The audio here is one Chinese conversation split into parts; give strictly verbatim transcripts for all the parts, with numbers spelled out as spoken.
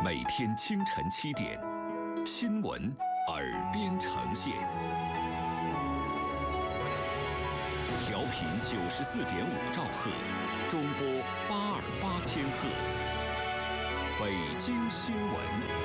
每天清晨七点，新闻耳边呈现。调频九十四点五兆赫，中波八二八千赫。北京新闻。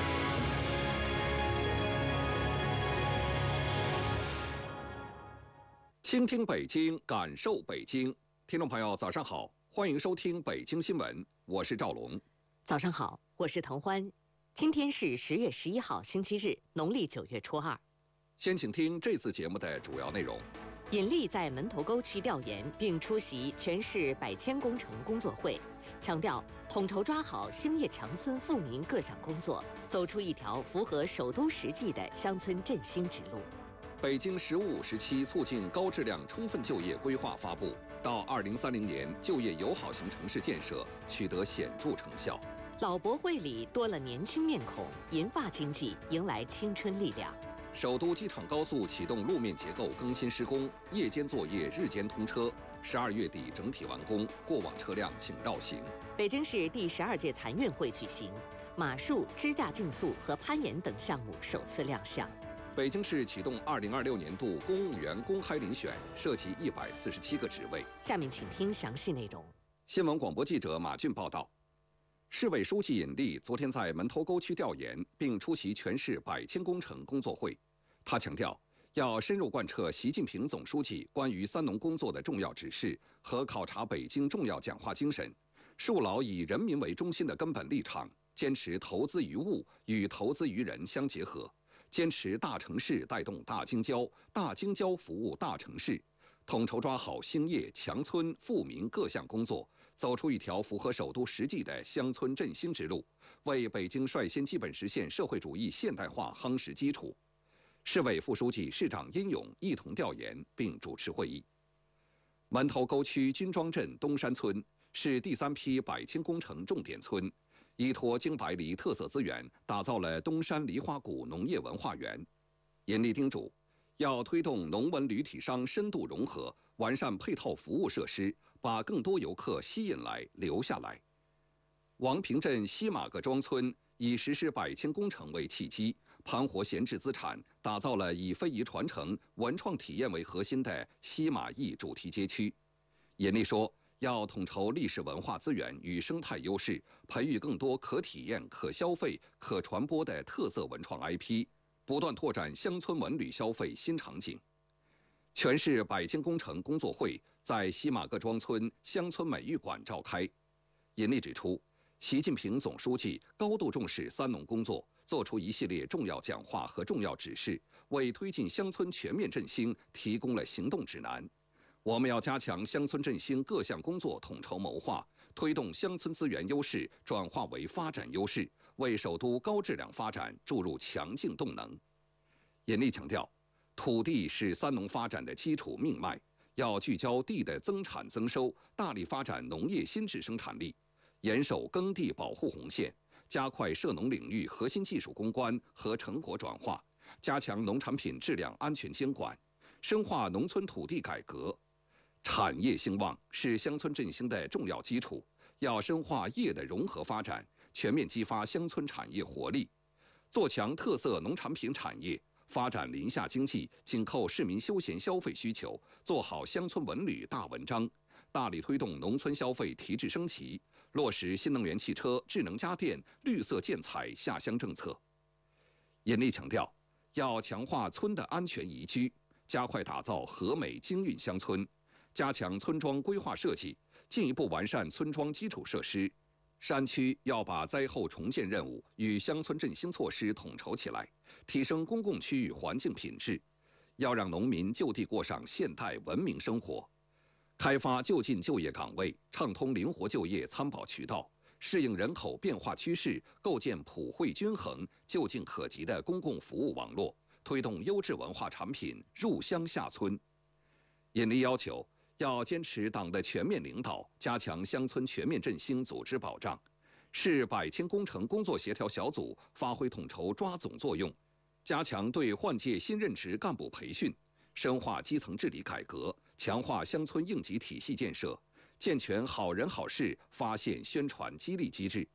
倾听北京，感受北京。听众朋友，早上好，欢迎收听北京新闻，我是赵龙。 早上好，我是滕欢。今天是十月十一号，星期日，农历九月初二。 先请听这次节目的主要内容。 尹力在门头沟区调研并出席全市百千工程工作会，强调统筹抓好兴业强村富民各项工作，走出一条符合首都实际的乡村振兴之路。 北京“十五五”时期促进高质量充分就业规划发布，到二零三零年就业友好型城市建设取得显著成效。 老博会里多了年轻面孔，银发经济迎来青春力量。 首都机场高速启动路面结构更新施工，夜间作业，日间通车，十二月底整体完工，过往车辆请绕行。 北京市第十二届残运会举行，马术、支架竞速和攀岩等项目首次亮相。 北京市启动二零二六年度公务员公开遴选，涉及一百四十七个职位。 下面请听详细内容。 新闻广播记者马俊报道。市委书记尹力昨天在门头沟区调研，并出席全市百千工程工作会。他强调，要深入贯彻习近平总书记关于三农工作的重要指示和考察北京重要讲话精神，树牢以人民为中心的根本立场，坚持投资于物与投资于人相结合，坚持大城市带动大京郊，大京郊服务大城市，统筹抓好兴业强村富民各项工作，走出一条符合首都实际的乡村振兴之路，为北京率先基本实现社会主义现代化夯实基础。市委副书记、市长殷勇一同调研并主持会议。门头沟区军庄镇东山村是第三批百千工程重点村，依托京白梨特色资源，打造了东山梨花谷农业文化园。严厉叮嘱，要推动农文旅体商深度融合，完善配套服务设施，把更多游客吸引来、留下来。王平镇西马各庄村以实施百千工程为契机，盘活闲置资产，打造了以非遗传承、文创体验为核心的西马驿主题街区。严厉说，要统筹历史文化资源与生态优势，培育更多可体验、可消费、可传播的特色文创 I P， 不断拓展乡村文旅消费新场景。全市百千工程工作会在西马各庄村乡村美育馆召开。严厉指出，习近平总书记高度重视三农工作，作出一系列重要讲话和重要指示，为推进乡村全面振兴提供了行动指南。我们要加强乡村振兴各项工作统筹谋划，推动乡村资源优势转化为发展优势，为首都高质量发展注入强劲动能。严厉强调，土地是三农发展的基础命脉，要聚焦地的增产增收，大力发展农业新质生产力，严守耕地保护红线，加快涉农领域核心技术攻关和成果转化，加强农产品质量安全监管，深化农村土地改革。产业兴旺是乡村振兴的重要基础，要深化业的融合发展，全面激发乡村产业活力，做强特色农产品产业，发展林下经济，紧扣市民休闲消费需求，做好乡村文旅大文章，大力推动农村消费提质升级，落实新能源汽车、智能家电、绿色建材下乡政策。严厉强调，要强化村的安全宜居，加快打造和美精韵乡村，加强村庄规划设计，进一步完善村庄基础设施。山区要把灾后重建任务与乡村振兴措施统筹起来，提升公共区域环境品质，要让农民就地过上现代文明生活。开发就近就业岗位，畅通灵活就业参保渠道，适应人口变化趋势，构建普惠均衡、就近可及的公共服务网络，推动优质文化产品入乡下村。严厉要求，要坚持党的全面领导，加强乡村全面振兴组织保障。市百千工程工作协调小组发挥统筹抓总作用，加强对换届新任职干部培训，深化基层治理改革，强化乡村应急体系建设，健全好人好事发现宣传激励机制，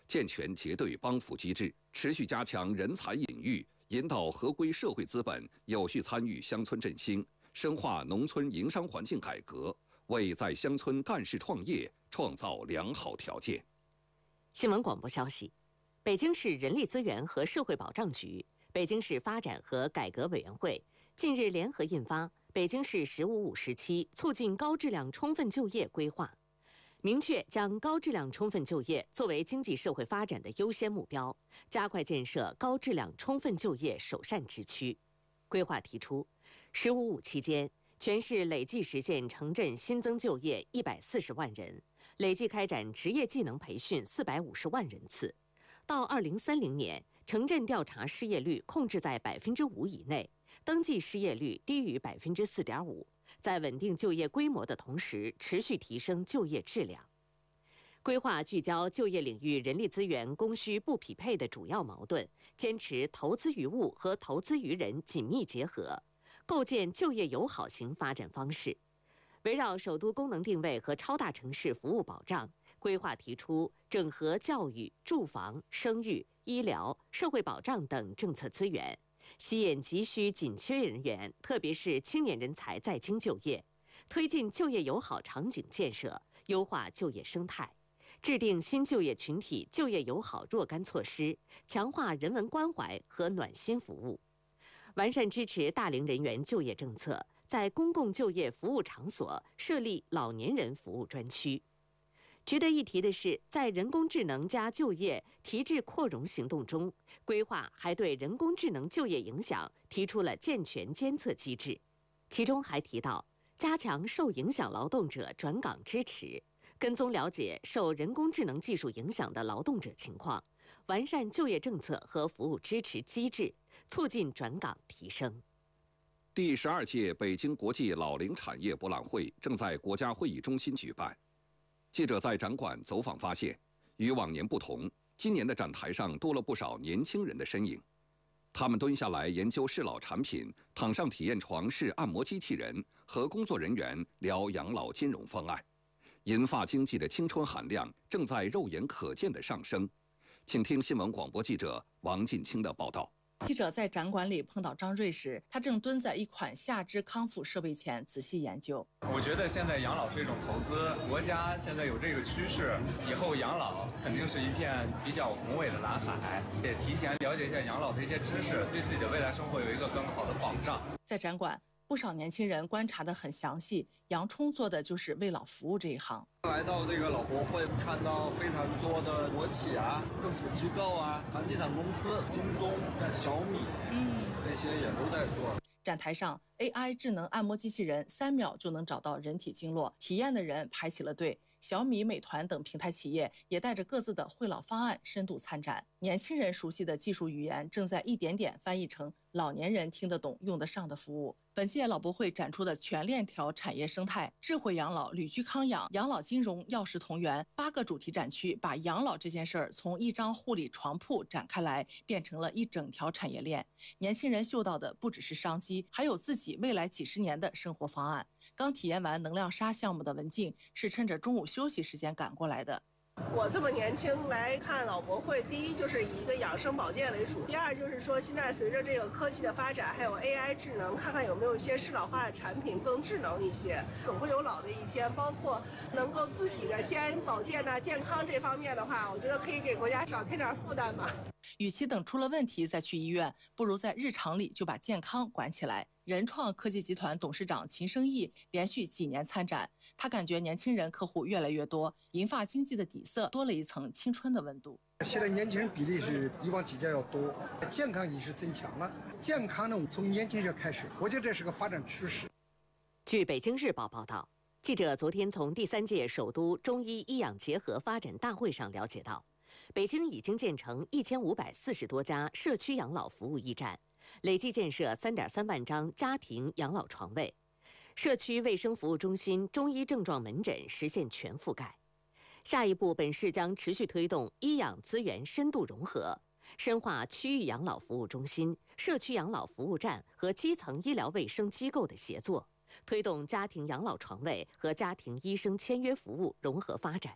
健全结对帮扶机制，持续加强人才引育，引导合规社会资本有序参与乡村振兴，深化农村营商环境改革，为在乡村干事创业创造良好条件。 新闻广播消息，北京市人力资源和社会保障局、北京市发展和改革委员会近日联合印发《北京市“十五五”时期促进高质量充分就业规划》，明确将高质量充分就业作为经济社会发展的优先目标，加快建设高质量充分就业首善之区。规划提出，“十五五”期间，全市累计实现城镇新增就业一百四十万人，累计开展职业技能培训四百五十万人次。到二零三零年，城镇调查失业率控制在百分之五以内，登记失业率低于百分之四点五。在稳定就业规模的同时，持续提升就业质量。规划聚焦就业领域人力资源供需不匹配的主要矛盾，坚持投资于物和投资于人紧密结合，构建就业友好型发展方式。围绕首都功能定位和超大城市服务保障，规划提出整合教育、住房、生育、医疗、社会保障等政策资源，吸引急需紧缺人员，特别是青年人才在京就业，推进就业友好场景建设，优化就业生态，制定新就业群体就业友好若干措施，强化人文关怀和暖心服务，完善支持大龄人员就业政策，在公共就业服务场所设立老年人服务专区。值得一提的是，在人工智能加就业提质扩容行动中，规划还对人工智能就业影响提出了健全监测机制，其中还提到加强受影响劳动者转岗支持，跟踪了解受人工智能技术影响的劳动者情况，完善就业政策和服务支持机制，促进转岗提升。 第十二届北京国际老龄产业博览会正在国家会议中心举办。记者在展馆走访发现，与往年不同，今年的展台上多了不少年轻人的身影。他们蹲下来研究适老产品，躺上体验床试按摩机器人，和工作人员聊养老金融方案。银发经济的青春含量正在肉眼可见的上升。请听新闻广播记者王进清的报道。 记者在展馆里碰到张瑞时，他正蹲在一款下肢康复设备前仔细研究。 我觉得现在养老是一种投资，国家现在有这个趋势，以后养老肯定是一片比较宏伟的蓝海，也提前了解一下养老的一些知识，对自己的未来生活有一个更好的保障。 在展馆，不少年轻人观察得很详细，杨冲做的就是为老服务这一行。 来到这个老博会，看到非常多的国企啊、政府机构啊、房地产公司、京东、小米，嗯，这些也都在做。 展台上 ，A I 智能按摩机器人三秒就能找到人体经络，体验的人排起了队。小米、美团等平台企业也带着各自的惠老方案深度参展。年轻人熟悉的技术语言正在一点点翻译成老年人听得懂、用得上的服务。本届老博会展出的全链条产业生态、智慧养老、旅居康养、养老金融钥匙同源八个主题展区，把养老这件事儿从一张护理床铺展开来，变成了一整条产业链。年轻人嗅到的不只是商机，还有自己未来几十年的生活方案。刚体验完能量沙项目的文静是趁着中午休息时间赶过来的。 我这么年轻来看老博会，第一就是以一个养生保健为主，第二就是说现在随着这个科技的发展，还有 A I 智能，看看有没有一些适老化的产品更智能一些，总会有老的一天。包括能够自己的先保健呐、健康这方面的话，我觉得可以给国家少添点负担嘛。 与其等出了问题再去医院，不如在日常里就把健康管起来。人创科技集团董事长秦生义连续几年参展，他感觉年轻人客户越来越多，银发经济的底色多了一层青春的温度。 现在年轻人比例是以往几届要多，健康意识增强了。健康呢，从年轻人开始，我觉得这是个发展趋势。 据北京日报报道，记者昨天从第三届首都中医医养结合发展大会上了解到，北京已经建成一千五百四十多家社区养老服务驿站，累计建设三点三万张家庭养老床位，社区卫生服务中心、中医症状门诊实现全覆盖。下一步，本市将持续推动医养资源深度融合，深化区域养老服务中心、社区养老服务站和基层医疗卫生机构的协作，推动家庭养老床位和家庭医生签约服务融合发展，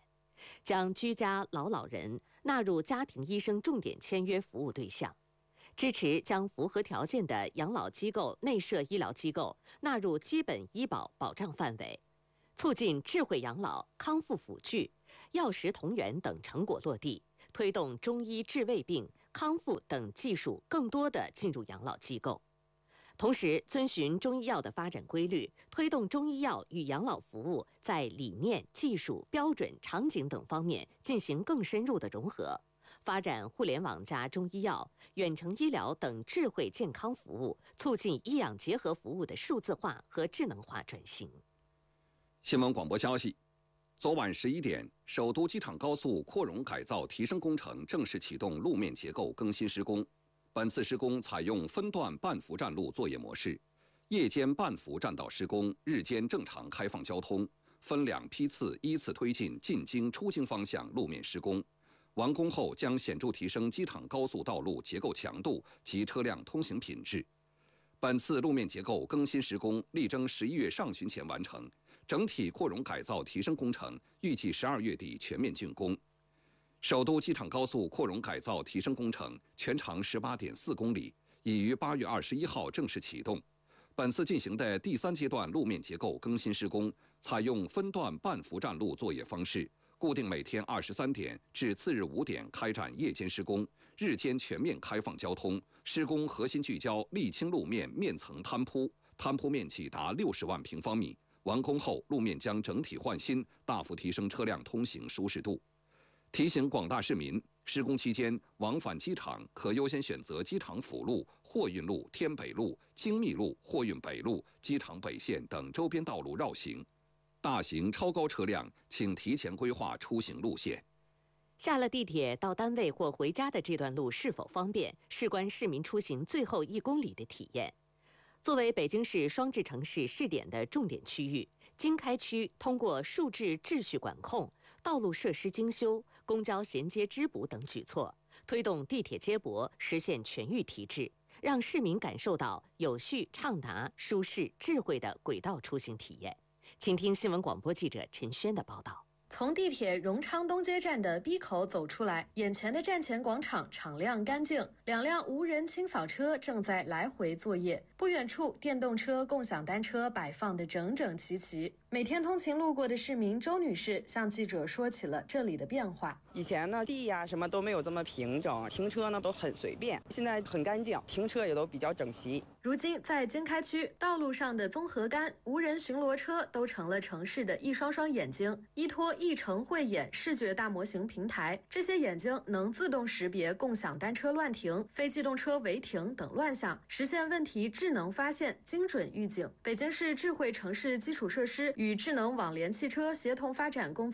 将居家老老人纳入家庭医生重点签约服务对象，支持将符合条件的养老机构内设医疗机构纳入基本医保保障范围，促进智慧养老、康复辅具、药食同源等成果落地，推动中医治胃病、康复等技术更多地进入养老机构。同时，遵循中医药的发展规律，推动中医药与养老服务在理念、技术、标准、场景等方面进行更深入的融合，发展互联网加中医药、远程医疗等智慧健康服务，促进医养结合服务的数字化和智能化转型。 新闻广播消息：昨晚十一点，首都机场高速扩容改造提升工程正式启动路面结构更新施工。本次施工采用分段半幅占路作业模式，夜间半幅占道施工，日间正常开放交通，分两批次依次推进进京出京方向路面施工。完工后将显著提升机场高速道路结构强度及车辆通行品质。本次路面结构更新施工力争十一月上旬前完成，整体扩容改造提升工程预计十二月底全面竣工。首都机场高速扩容改造提升工程全长十八点四公里，已于八月二十一号正式启动。本次进行的第三阶段路面结构更新施工，采用分段半幅占路作业方式，固定每天二十三点至次日五点开展夜间施工，日间全面开放交通。施工核心聚焦沥青路面面层摊铺，摊铺面积达六十万平方米。完工后，路面将整体换新，大幅提升车辆通行舒适度。提醒广大市民，施工期间往返机场可优先选择机场辅路、货运路、天北路、精密路、货运北路、机场北线等周边道路绕行。大型超高车辆请提前规划出行路线。 下了地铁到单位或回家的这段路是否方便，事关市民出行最后一公里的体验。作为北京市双智城市试点的重点区域，经开区通过数质秩序管控、道路设施精修、公交衔接织补等举措，推动地铁接驳实现全域提质，让市民感受到有序、畅达、舒适、智慧的轨道出行体验。请听新闻广播记者陈轩的报道。 从地铁荣昌东街站的 B 口走出来，眼前的站前广场敞亮干净，两辆无人清扫车正在来回作业。不远处，电动车、共享单车摆放得整整齐齐。每天通勤路过的市民周女士向记者说起了这里的变化。 以前呢，地呀什么都没有这么平整，停车呢都很随便，现在很干净，停车也都比较整齐。 如今，在经开区道路上的综合杆、无人巡逻车都成了城市的一双双眼睛，依托一城慧眼视觉大模型平台，这些眼睛能自动识别共享单车乱停、非机动车违停等乱象，实现问题智能发现、精准预警。北京市智慧城市基础设施与智能网联汽车协同发展工作